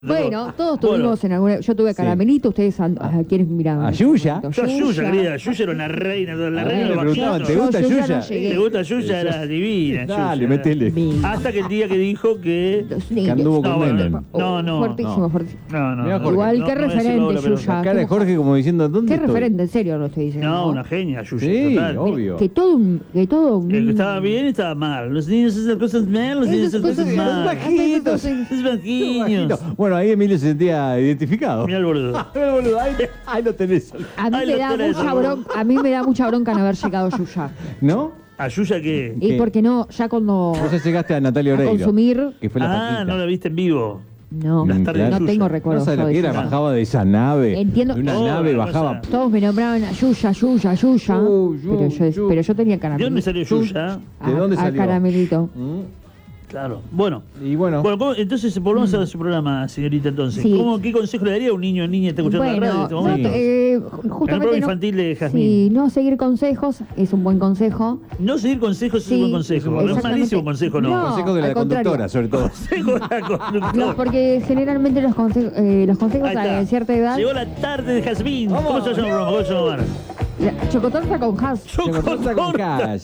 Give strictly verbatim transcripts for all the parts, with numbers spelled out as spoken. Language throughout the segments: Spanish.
Bueno, todos tuvimos bueno. en alguna... Yo tuve Caramelito, sí. Ustedes a, a quiénes miraban. ¿A Yuya? Yo a Yuya, querida. Yuya era una reina. La reina de los bajitos. ¿Te gusta Yuya? No ¿Te gusta Yuya? Era divina. Dale, metele. Hasta que el día que dijo que... Que anduvo con Menem. No, no. Fuertísimo, fuertísimo. No, no. Igual, qué referente, Yuya. La cara de Jorge como diciendo, ¿dónde Qué referente, en serio lo estoy diciendo. No, una genia, Yuya. Sí, obvio. Que todo un... Que todo El que estaba bien estaba mal. Los niños hacen cosas mal, los niños hacen cosas mal. Los bajitos. Los bajitos. Bueno, ahí Emilio se sentía identificado. Mira el boludo. Mira el boludo, ahí, ahí lo tenés. A mí, Ahí me lo da tenés, mucha boludo. bronca, a mí me da mucha bronca no haber llegado Yuya. ¿No? ¿A Yuya qué? Y porque no, ya cuando... Vos ya llegaste a Natalia a Oreiro. consumir... Que fue la Ah, flaquita. no la viste en vivo. No, Las tardes no de tengo Yuya. recuerdos. No sabes lo que era, bajaba de esa nave. Entiendo. De una Oh, nave una bajaba. cosa. Todos me nombraban a Yuya, Yuya, Yuya. Yu, yu, pero, yo, yu. pero yo tenía ¿De Caramelito. dónde salió Yuya? ¿De dónde A- salió? A Caramelito. Mm. Claro. Bueno. Y bueno. Bueno, ¿cómo- entonces volvamos a su programa, señorita, entonces. Sí. ¿Cómo, ¿Qué consejo le daría a un niño o niña que está escuchando la radio en Bueno, este no, momento? eh, El justamente programa no, infantil de Jazmín. sí, no seguir consejos es un buen consejo. No seguir consejos es Sí, un buen consejo. No es exactamente. malísimo consejo, no. No. Consejo de la al contrario. conductora, sobre todo. Consejo de la conductora. No, porque generalmente los, conse- eh, los consejos Ahí está. a cierta edad... Llegó la tarde de Jazmín. ¿Cómo se llama el programa? ¿Cómo se llama? La chocotorta con Has. Chocotorta con cash.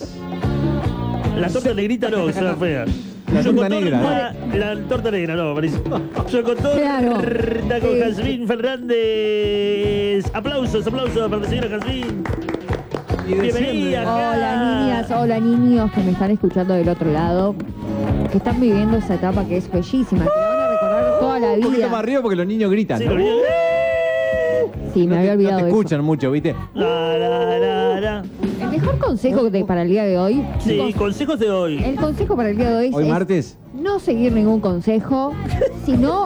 La torta negrita no, que se la fea. La torta Chocotorta- negra. La torta negra, no, Marisa. Chocotorta Claro. con Sí. Jazmín Fernández. Aplausos, aplausos para la señora Jazmín. Y de Bienvenida. siempre. acá. Hola niñas, hola niños que me están escuchando del otro lado, que están viviendo esa etapa que es bellísima, que la van a recordar toda la Un poquito más vida. arriba porque los niños gritan. Sí, ¿no? lo vi. Sí, me No te- había olvidado No te de eso. escuchan mucho, ¿viste? La, la, la, la. El mejor consejo de, para el día de hoy, Sí, chicos, consejos de hoy. el consejo para el día de hoy, Hoy es martes. no seguir ningún consejo, sino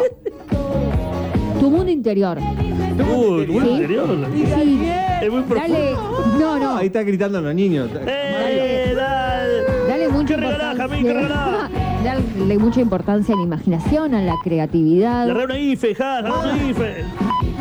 tu mundo interior. Uy, muy Sí. interior. Sí, Es muy profundo. dale, no, no, Ahí están gritando los niños. ¡Eh, dale! dale mucha ¡Qué regalada, importancia. Jamín, qué regalada! Dale mucha importancia a la imaginación, a la creatividad. Le regalo una I F E, ja, una I F E.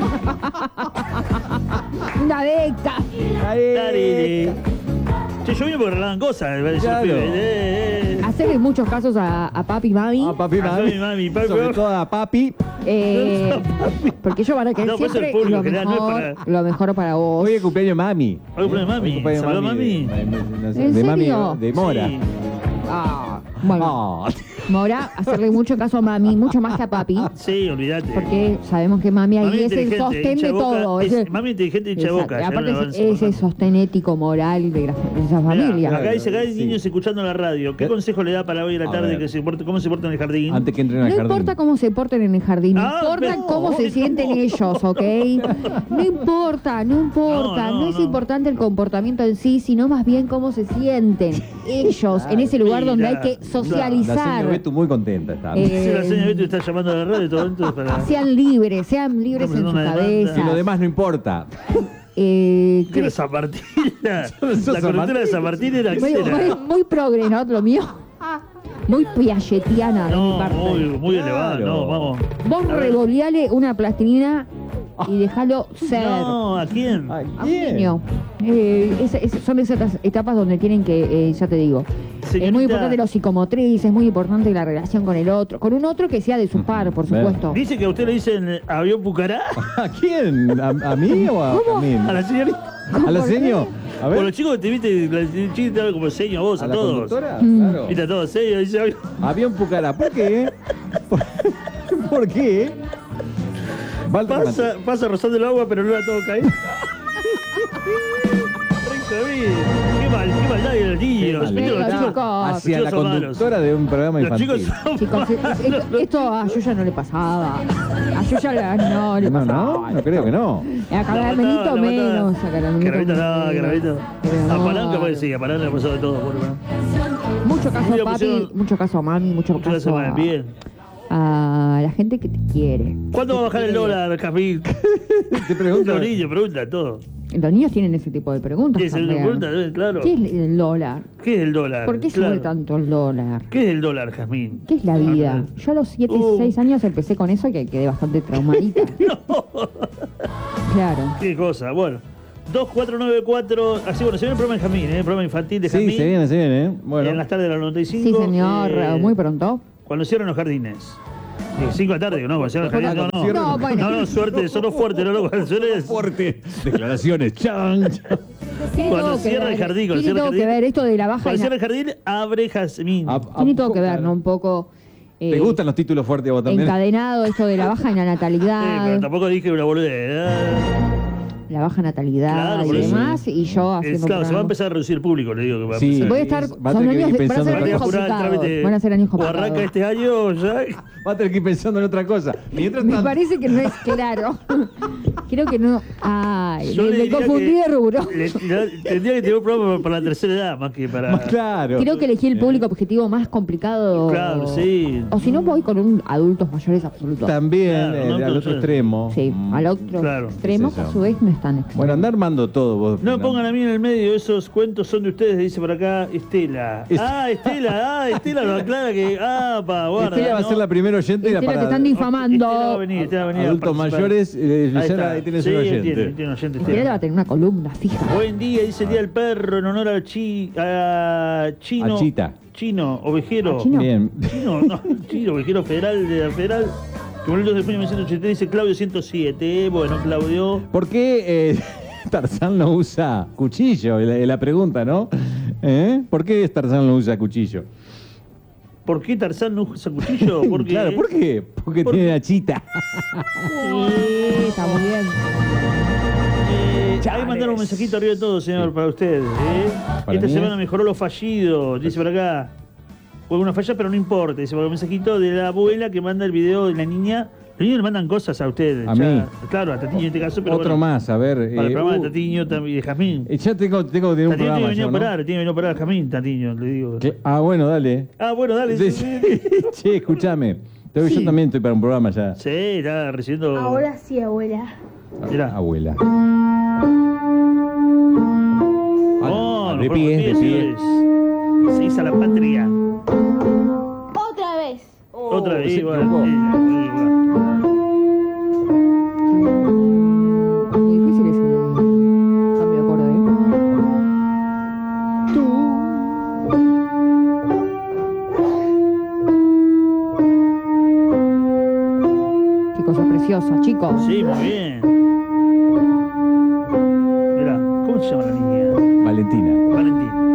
Una beca. Dale. Che, yo vine porque regalaban cosas, me parece. Claro. Eh, eh. Hacerle muchos casos a, a papi y mami. Ah, papi, A mami. papi, mami, papi, Sobre papi. todo a papi. eh, porque ellos van a querer No, pues el siempre público lo general, no es mejor, para- lo mejor para vos. Hoy es cumpleaños mami. Hoy cumpleaños mami. Hoy cumpleaños ¿Saludó mami? De, de- no sé, ¿En de mami, serio? de Mora. Sí. Ah, bueno, Ah. Mora, hacerle mucho caso a mami, mucho más que a papi. Sí, olvídate. Porque sabemos que mami ahí Mami es el inteligente, sostén hincha de boca, todo. es- el- mami inteligente, hincha Exacto, boca. ya aparte no es avanza ese bastante. sostén ético, moral de, la- de esa Mirá, familia. acá dice, acá hay Sí. niños escuchando la radio. ¿Qué ¿Qué? consejo le da para hoy a la A tarde ver. que se porte, cómo se porta en el jardín? Antes que entren al No jardín. importa cómo se porten en el jardín, no Ah, importa pero- cómo se no. sienten ellos, ¿ok? No importa, no importa, No, no, no, es no. importante el comportamiento en sí, sino más bien cómo se sienten ellos en ese lugar donde hay Mira, que La socializar. señora Betu muy contenta está. Eh, Sí, la señora Beto está llamando a la radio todo esto para... Sean libres, sean libres en Estamos su haciendo una demanda. Y lo cabeza. demás no importa. Eh, ¿Qué era cre- San Martín? La, Sos la San correctora de Martín. San Martín era muy, muy, Axela. muy progre, ¿no? Lo mío. Muy piagetiana de mi No, parte. muy, muy elevado, Claro. no, vamos. Vos A ver. revoleale una plastilina y déjalo ser. No, ¿a quién? Ay, A un bien. niño. Eh, esa- esa- son esas etapas donde tienen que, eh, ya te digo, es Señorita, muy importante lo psicomotriz, es muy importante la relación con el otro, con un otro que sea de su par, por Bien. supuesto. Dice que a usted le dicen eh, avión Pucará. ¿A quién? ¿A, a mí o a ¿Cómo? Jamín? A la señorita. ¿A la seño? A Por los ver. chicos que te viste, la chica te habla como seño a vos, ¿A a, la todos. conductora? Mm. Claro. Viste a todos seños, dice avión. Avión Pucará. ¿Por qué? ¿Por, ¿Por qué? Walter Pasa, pasa rozando el agua, pero no la toca, ¿eh? Qué mal, qué maldad de los niños. Qué Viste, los maldad. chicos, Chicos. los hacia chicos la son malos. conductora de un programa Los infantil. chicos son Chicos, esto, esto a Yuya no le pasaba. A Yuya la- no le No, pasaba. no, no creo que no. A La Caramelito mataba, la menos. mataba. A Caramelito Carabito no, menos. Carabito. Pero A no. Palanca pues sí, a Palanca le pasó de todo. Bueno, bueno. Mucho caso Mira, a papi, pusieron- mucho caso a mami, mucho Muchas caso gracias, a, bien. a la gente que te quiere. ¿Cuándo va a bajar el dólar, Jamín? Te pregunto. Los niños preguntan todo. Los niños tienen ese tipo de preguntas. ¿Qué es el también. pregunta? Eh, Claro. ¿Qué es el dólar? ¿Qué es el dólar? ¿Por qué Claro. sube tanto el dólar? ¿Qué es el dólar, Jazmín? ¿Qué es la vida? Yo a los siete, Uh. seis años empecé con eso que quedé bastante traumadita. No. Claro. Qué cosa, bueno. dos cuatro nueve cuatro. Así, bueno, se viene el programa de Jamín, ¿eh? El programa infantil de Sí, Jamín. se viene, se viene. ¿eh? Bueno. En las tardes de la noventa y Sí, cinco. señor, eh, muy pronto. Cuando cierran los jardines. cinco de la tarde, ¿no? Cuando cierra el jardín, no, no. No, bueno. No, no, suerte, sonó fuerte, no, no, cuando suene- Fuerte. Declaraciones. Chan, chan. Tiene Cuando todo que cierra ver. el jardín, cuando Tiene cierra el todo que jardín. ver esto de la baja. Cuando en cierra la- el jardín, abre jazmín. A- a Tiene todo poco, que ver, claro. ¿no? Un poco. eh, ¿Te gustan los títulos fuertes a vos también? encadenado esto de la baja en la Sí, natalidad. pero tampoco dije una boludez. La baja natalidad Claro, y por eso. demás. Y yo Es, haciendo. claro, se va a programa. empezar a reducir el público, le digo que va a Sí. empezar. Voy a estar. Va a Son tener que años ir de, van a pensando ser en Voy a años otra apurar el complicados. trámite. Van a ser años O arranca complicados. este año ya. Va a tener que ir pensando en otra cosa. Mientras Me tanto- parece que no es claro. Creo que no. Ay, Yo me, le me diría confundí que de rubro. le- le- tendría que tener un programa para la tercera edad más que para. Más claro. Creo que elegí el público objetivo más complicado. Claro, sí. O si no, voy con un adultos mayores absolutos. También, Claro, eh, no, al pero otro sí. extremo. Sí, Mm. al otro Claro. extremo, ¿Qué es que a eso? su vez no es tan extremo. Bueno, anda armando todo vos. No me Fernando. pongan a mí en el medio, esos cuentos son de ustedes, dice por acá Estela. Es- Ah, Estela, ah, Estela lo aclara que. Ah, pa, guarda. Estela va a ¿no? ser la primera oyente y la Estela, te para están difamando. Estela va a venir, Estela va a venir a adultos participar. mayores. Eh, Ahí Luciana, está. ahí tienes Sí, un él oyente. tiene, él tiene un oyente, Estela va Estela. a tener una columna fija. Buen día, dice el Día del Perro en honor al chi, a Chino. A Chita. Chino, ovejero. A Chino. Bien. Chino, no, Chino, ovejero federal de la federal. Que murió el dos de junio de mil novecientos ochenta y tres, dice Claudio ciento siete. Bueno, Claudio. ¿Por qué eh, Tarzán no usa cuchillo? Es la, es la pregunta, ¿no? ¿Eh? ¿Por qué Tarzán no usa cuchillo? ¿Por qué Tarzán no usa cuchillo? Porque, Claro, ¿por qué? Porque ¿Por tiene qué? la chita. Sí, está muy bien. Eh, ahí Chales. mandaron un mensajito arriba de todo, señor, Sí. para ustedes. ¿eh? Para Esta mí semana es- mejoró los fallidos, dice por acá. Fue una falla, pero no importa. Dice por acá un mensajito de la abuela que manda el video de la niña. Los niños le mandan cosas a ustedes. A ya. mí. Claro, a Tatiño en este caso, pero Otro bueno, más, a ver. Para el eh, programa de uh, Tatiño también, y de Jazmín. eh, ya tengo, tengo que tener un Tatiño tiene que programa. venir a yo, ¿no? operar, tiene que venir a operar a Jazmín, Tatiño, le digo. ¿Qué? Ah, bueno, dale. Ah, bueno, dale. Sí, Sí, sí. Che, escúchame. Te- Sí. Yo también estoy para un programa ya. Sí, está recibiendo. Ahora sí, abuela. Mirá. Abuela. Oh, Ah, nos de ponemos pie, de pie. señores. Se hizo la patria. Otra vez. Otra vez, se igual. equivocó. sí, igual. Muy difícil ese cambio de acorde, ¿eh? Qué cosa preciosa, chicos. Sí, muy bien. Mirá, ¿cómo se llama la niña? Valentina. Valentín.